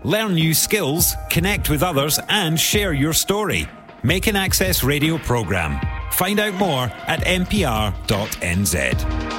Learn new skills, connect with others and share your story. Make an Access Radio programme. Find out more at mpr.nz.